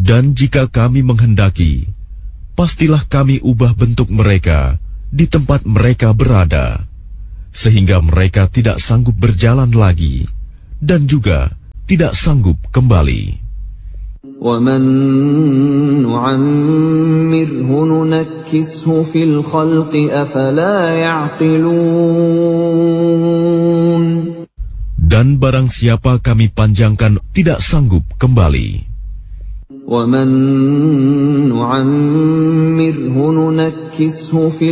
Dan jika kami menghendaki, pastilah kami ubah bentuk mereka di tempat mereka berada, sehingga mereka tidak sanggup berjalan lagi dan juga tidak sanggup kembali. وَمَن نُّعَمِّرْهُ نُنَكِّسْهُ فِي الْخَلْقِ أَفَلَا يَعْقِلُونَ. Dan barang siapa kami panjangkan tidak sanggup kembali. وَمَن نُّعَمِّرْهُ نُنَكِّسْهُ فِي